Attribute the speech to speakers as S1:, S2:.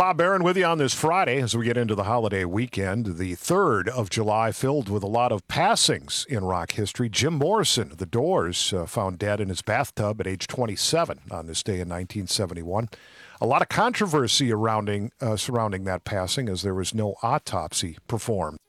S1: Bob Barron with you on this Friday as we get into the holiday weekend. The 3rd of July filled with a lot of passings in rock history. Jim Morrison of The Doors found dead in his bathtub at age 27 on this day in 1971. A lot of controversy surrounding that passing as there was no autopsy performed.